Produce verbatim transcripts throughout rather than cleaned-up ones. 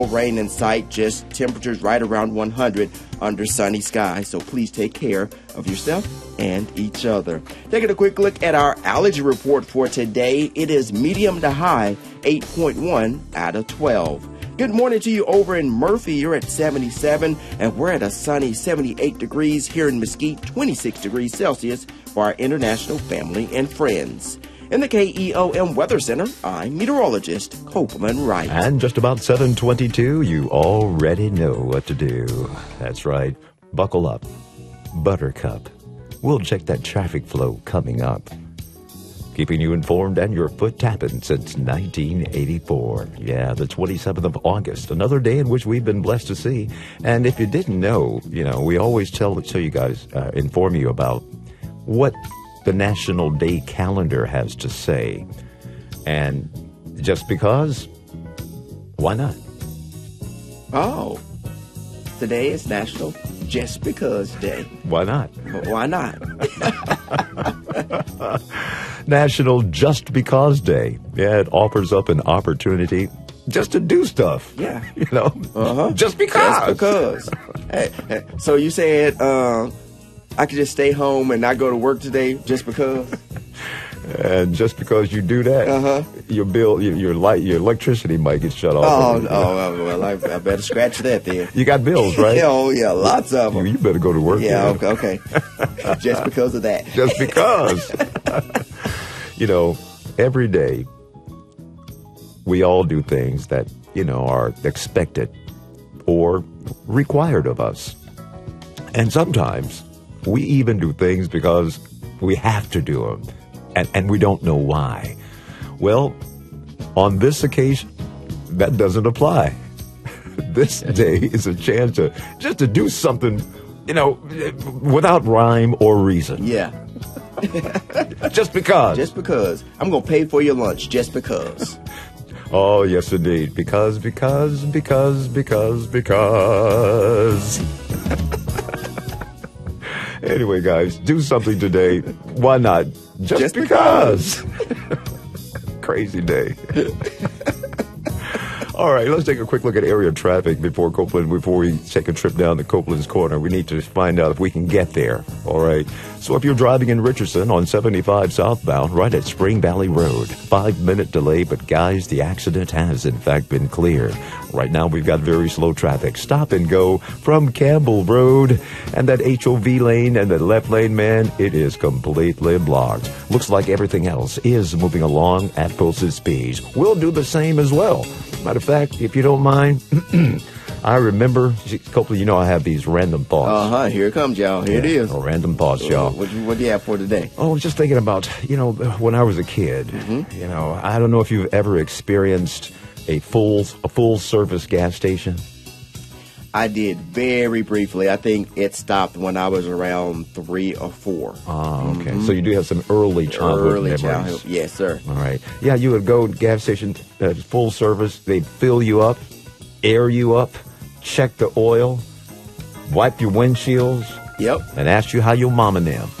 Rain in sight, just temperatures right around one hundred under sunny skies. So please take care of yourself and each other. Taking a quick look at our allergy report for today. It is medium to high, eight point one out of twelve. Good morning to you over in Murphy. You're at seventy-seven, and we're at a sunny seventy-eight degrees here in Mesquite, twenty-six degrees Celsius for our international family and friends. In the K E O M Weather Center, I'm meteorologist Copeland Wright. And just about seven twenty-two, you already know what to do. That's right. Buckle up. Buttercup. We'll check that traffic flow coming up. Keeping you informed and your foot tapping since nineteen eighty-four. Yeah, the twenty-seventh of August, another day in which we've been blessed to see. And if you didn't know, you know, we always tell, tell you guys, uh, inform you about what the National Day calendar has to say. And just because, why not? Oh, today is National Just Because Day. Why not? Why not? National Just Because Day. Yeah, it offers up an opportunity just to do stuff. Yeah. You know? Uh-huh. Just because. Just because. Hey, hey, so you said uh, I could just stay home and not go to work today just because? And just because you do that, uh-huh. your bill, your, your light, your electricity might get shut off. Oh, oh well, I, I better scratch that then. You got bills, right? Yeah, oh, yeah, lots of them. You, you better go to work. Yeah, then. okay, okay. Just because of that. Just because. You know, every day we all do things that, you know, are expected or required of us. And sometimes we even do things because we have to do them. And, and we don't know why. Well, on this occasion, that doesn't apply. This day is a chance to just to do something, you know, without rhyme or reason. Yeah. Just because. Just because. I'm going to pay for your lunch just because. Oh, yes, indeed. Because, because, because, because, because. Anyway, guys, do something today. Why not? Just, Just because. because. Crazy day. All right, let's take a quick look at area traffic before Copeland, before we take a trip down to Copeland's Corner. We need to find out if we can get there. All right. So if you're driving in Richardson on seventy-five southbound, right at Spring Valley Road, five-minute delay, but guys, the accident has in fact been cleared. Right now, we've got very slow traffic. Stop and go from Campbell Road and that H O V lane and the left lane, man, it is completely blocked. Looks like everything else is moving along at posted speeds. We'll do the same as well. Matter of fact, if you don't mind, I remember, Copeland, you know I have these random thoughts. Uh-huh, here it comes, y'all. Here yeah, it is. Oh, random thoughts, y'all. Uh, what, what do you have for today? Oh, I was just thinking about, you know, when I was a kid, mm-hmm. you know, I don't know if you've ever experienced a full a full service gas station. I did very briefly. I think it stopped when I was around three or four. Oh, okay. Mm-hmm. So you do have some early childhood Early memories. childhood, yes, sir. All right. Yeah, you would go to gas station, uh, full service. They'd fill you up, air you up, check the oil, wipe your windshields. Yep. And ask you how your mom and them.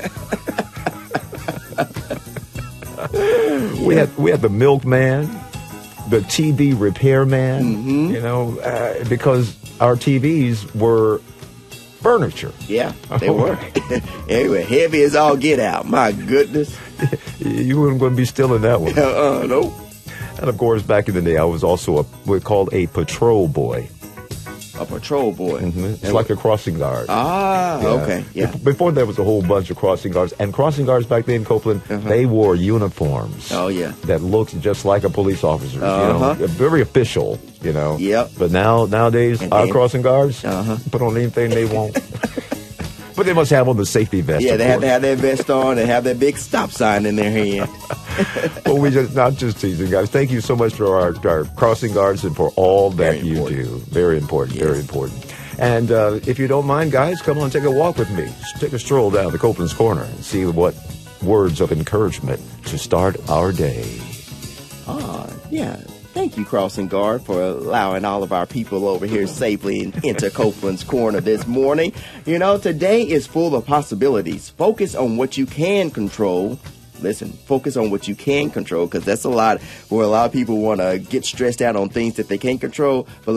we had we had the milkman, the T V repairman. Mm-hmm. You know, uh, because our T Vs were furniture. Yeah, they were. They were heavy as all get out. My goodness. You weren't going to be stealing that one. Uh, no. And, of course, back in the day, I was also a, what we called a patrol boy. A patrol boy. Mm-hmm. It's like a crossing guard. Ah, yeah. okay. Yeah. Before there was a whole bunch of crossing guards. And crossing guards back then in Copeland, uh-huh. they wore uniforms. Oh, yeah. That looked just like a police officer. Uh-huh. You know, very official, you know. Yep. But now, nowadays, and our then, crossing guards uh-huh. put on anything they want. But they must have on the safety vest. Yeah, they course. have to have their vest on and have that big stop sign in their hand. Well, we just not just teasing, guys. Thank you so much for our, our crossing guards and for all that very you important. do. Very important. Yes. Very important. And uh, if you don't mind, guys, come on, take a walk with me. Just take a stroll down to Copeland's Corner and see what words of encouragement to start our day. Ah, yeah. Thank you, Crossing Guard, for allowing all of our people over here safely into Copeland's Corner this morning. You know, today is full of possibilities. Focus on what you can control listen, focus on what you can control, because that's a lot where a lot of people want to get stressed out on things that they can't control. But